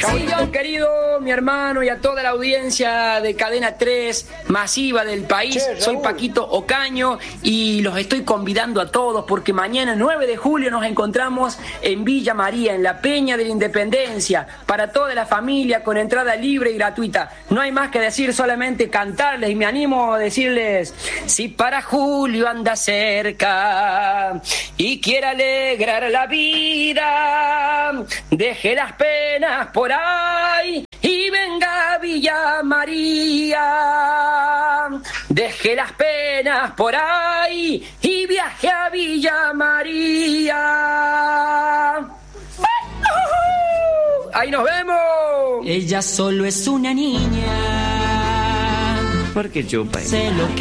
Paulito querido, mi hermano, y a toda la audiencia de Cadena 3 masiva del país. Soy Paquito Ocaño y los estoy convidando a todos porque mañana 9 de julio nos encontramos en Villa María, en la Peña de la Independencia, para toda la familia con entrada libre y gratuita. No hay más que decir, solamente cantarles, y me animo a decirles: si para Julio anda cerca y quiere alegrar la vida, deje las penas por ahí y venga a Villa María. Deje las penas por ahí y viaje a Villa María. ¡Ahí nos vemos! Ella solo es una niña. ¿Por qué chupa? Se lo